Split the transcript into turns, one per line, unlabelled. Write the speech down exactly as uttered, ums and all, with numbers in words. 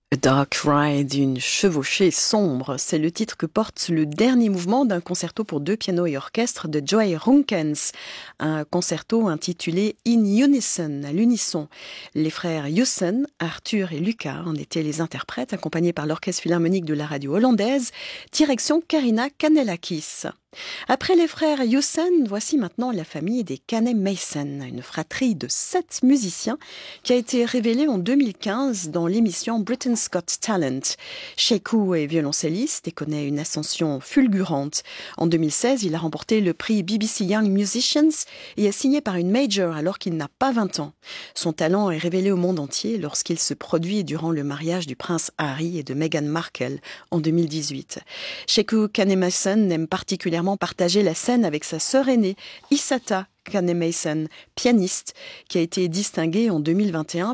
A Dark Ride, une chevauchée sombre, c'est le titre que porte le dernier mouvement d'un concerto pour deux pianos et orchestre de Joy Runkens, un concerto intitulé In Unison, à l'unisson. Les frères Jussen, Arthur et Lucas en étaient les interprètes, accompagnés par l'Orchestre Philharmonique de la radio hollandaise, direction Karina Kanellakis. Après les frères Jussen, voici maintenant la famille des Cannet-Mason, une fratrie de sept musiciens qui a été révélée en deux mille quinze dans l'émission Britain's Got Talent. Sheku est violoncelliste et connaît une ascension fulgurante. En deux mille seize, il a remporté le prix B B C Young Musicians et est signé par une major alors qu'il n'a pas vingt ans. Son talent est révélé au monde entier lorsqu'il se produit durant le mariage du prince Harry et de Meghan Markle en deux mille dix-huit. Sheku Kannet-Mason aime particulièrement partager la scène avec sa sœur aînée, Isata Kannet-Mason, pianiste, qui a été distinguée en deux mille vingt et un